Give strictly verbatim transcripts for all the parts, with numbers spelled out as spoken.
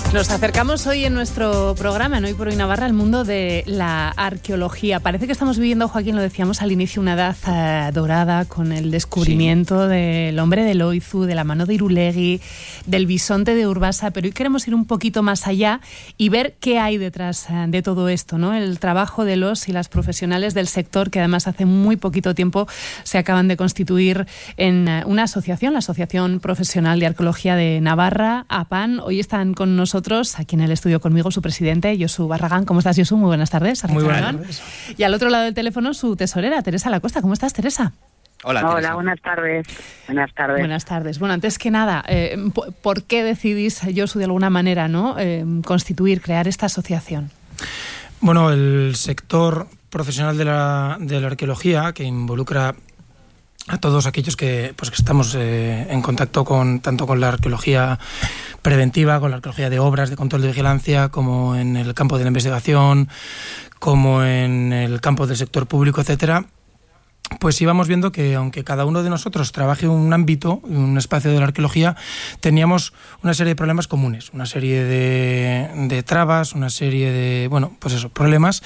Nos acercamos hoy en nuestro programa, en Hoy por Hoy Navarra, al mundo de la arqueología. Parece que estamos viviendo, Joaquín, lo decíamos al inicio, una edad uh, dorada con el descubrimiento sí. del hombre de Loizu, de la mano de Irulegui, del bisonte de Urbasa, pero hoy queremos ir un poquito más allá y ver qué hay detrás uh, de todo esto, ¿no? El trabajo de los y las profesionales del sector, que además hace muy poquito tiempo se acaban de constituir en uh, una asociación, la Asociación Profesional de Arqueología de Navarra, APAN. Hoy están con nosotros aquí en el estudio conmigo su presidente, Josu Barragán. ¿Cómo estás, Josu? Muy buenas tardes. Muy buenas tardes. Y al otro lado del teléfono su tesorera, Teresa Lacosta. ¿Cómo estás, Teresa? Hola, Teresa. Hola, buenas tardes. Buenas tardes. Buenas tardes. Bueno, antes que nada, eh, ¿por qué decidís, Josu, de alguna manera, ¿no, eh, constituir, crear esta asociación? Bueno, el sector profesional de la, de la arqueología, que involucra a todos aquellos que, pues, que estamos eh, en contacto con tanto con la arqueología preventiva, con la arqueología de obras, de control de vigilancia, como en el campo de la investigación, como en el campo del sector público, etcétera, pues íbamos viendo que aunque cada uno de nosotros trabaje un ámbito, un espacio de la arqueología, teníamos una serie de problemas comunes, una serie de, de trabas, una serie de, bueno, pues eso, problemas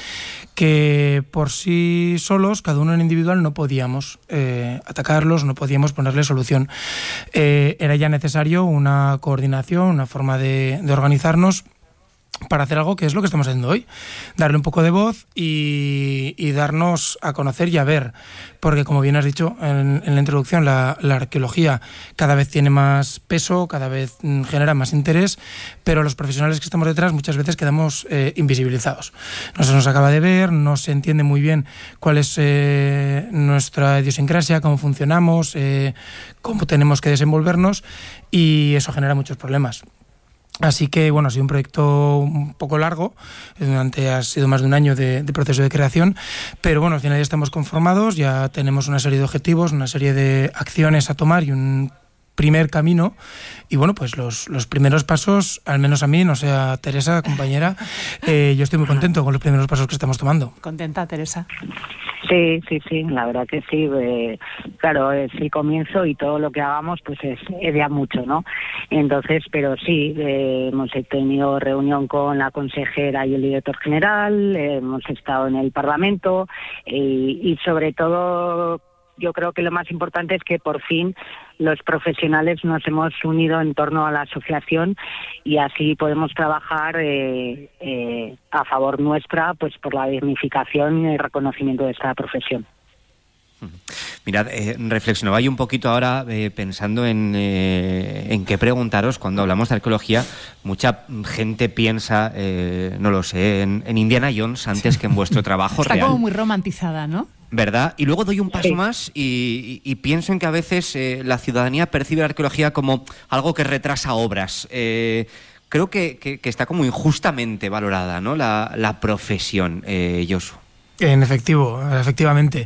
que por sí solos, cada uno en individual, no podíamos eh, atacarlos, no podíamos ponerle solución. Eh, era ya necesario una coordinación, una forma de, de organizarnos para hacer algo que es lo que estamos haciendo hoy, darle un poco de voz y, y darnos a conocer y a ver, porque como bien has dicho en, en la introducción, la, la arqueología cada vez tiene más peso, cada vez mm, genera más interés, pero los profesionales que estamos detrás muchas veces quedamos eh, invisibilizados. No se nos acaba de ver, no se entiende muy bien cuál es eh, nuestra idiosincrasia, cómo funcionamos, eh, cómo tenemos que desenvolvernos, y eso genera muchos problemas. Así que, bueno, ha sido un proyecto un poco largo, durante ha sido más de un año de, de proceso de creación, pero bueno, al final ya estamos conformados, ya tenemos una serie de objetivos, una serie de acciones a tomar y un primer camino, y bueno, pues los, los primeros pasos, al menos a mí, no sé, a Teresa, compañera, eh, yo estoy muy contento con los primeros pasos que estamos tomando. ¿Contenta, Teresa? Sí, sí, sí, la verdad que sí. Eh, claro, es el comienzo y todo lo que hagamos pues es, es ya mucho, ¿no? Entonces, pero sí, eh, hemos tenido reunión con la consejera y el director general, eh, hemos estado en el Parlamento eh, y sobre todo yo creo que lo más importante es que por fin los profesionales nos hemos unido en torno a la asociación y así podemos trabajar eh, eh, a favor nuestra, pues por la dignificación y el reconocimiento de esta profesión. Mirad, eh, reflexionaba yo un poquito ahora eh, pensando en, eh, en qué preguntaros cuando hablamos de arqueología. Mucha gente piensa, eh, no lo sé, en, en Indiana Jones antes que en vuestro trabajo Está real. Está como muy romantizada, ¿no? ¿Verdad? Y luego doy un paso sí. más y, y, y pienso en que a veces eh, la ciudadanía percibe la arqueología como algo que retrasa obras. Eh, creo que, que, que está como injustamente valorada, ¿no? La, la profesión, eh, Josu. En efectivo, efectivamente.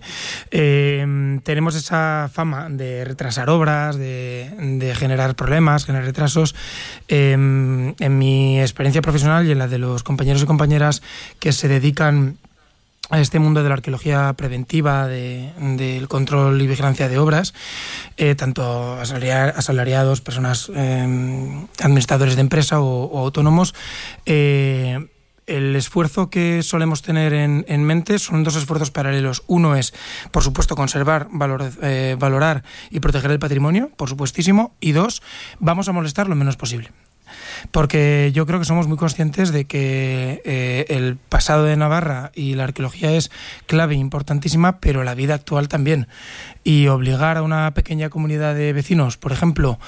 Eh, tenemos esa fama de retrasar obras, de, de generar problemas, generar retrasos. Eh, en mi experiencia profesional y en la de los compañeros y compañeras que se dedican a este mundo de la arqueología preventiva, de, del control y vigilancia de obras, eh, tanto asalariados, personas, eh, administradores de empresa o, o autónomos, eh, el esfuerzo que solemos tener en, en mente son dos esfuerzos paralelos. Uno es, por supuesto, conservar, valor, eh, valorar y proteger el patrimonio, por supuestísimo. Y dos, vamos a molestar lo menos posible. Porque yo creo que somos muy conscientes de que eh, el pasado de Navarra y la arqueología es clave, importantísima, pero la vida actual también. Y obligar a una pequeña comunidad de vecinos, por ejemplo,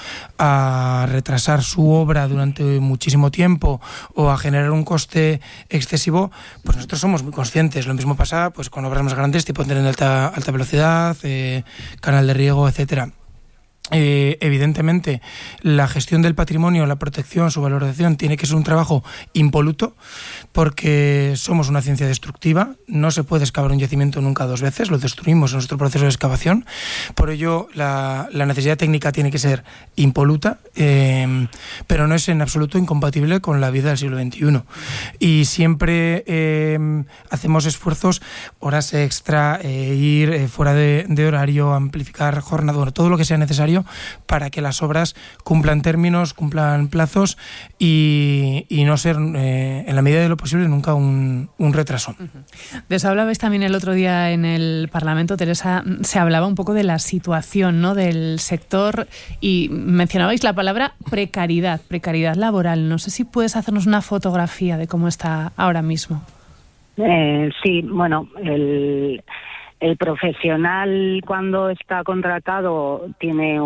a retrasar su obra durante muchísimo tiempo o a generar un coste excesivo, pues nosotros somos muy conscientes. Lo mismo pasa pues con obras más grandes, tipo tren de alta, alta velocidad, eh, canal de riego, etcétera. Eh, evidentemente, la gestión del patrimonio, la protección, su valorización tiene que ser un trabajo impoluto, porque somos una ciencia destructiva. No se puede excavar un yacimiento nunca dos veces, lo destruimos en nuestro proceso de excavación. Por ello, la, la necesidad técnica tiene que ser impoluta, eh, pero no es en absoluto incompatible con la vida del siglo veintiuno. Y siempre eh, hacemos esfuerzos, horas extra, eh, ir eh, fuera de, de horario, amplificar jornada, bueno, todo lo que sea necesario necesario para que las obras cumplan términos, cumplan plazos y, y no ser, eh, en la medida de lo posible, nunca un, un retraso. De eso hablabais también el otro día en el Parlamento, Teresa. Se hablaba un poco de la situación, ¿no?, del sector y mencionabais la palabra precariedad, precariedad laboral. No sé si puedes hacernos una fotografía de cómo está ahora mismo. Eh, sí, bueno, el, el profesional cuando está contratado tiene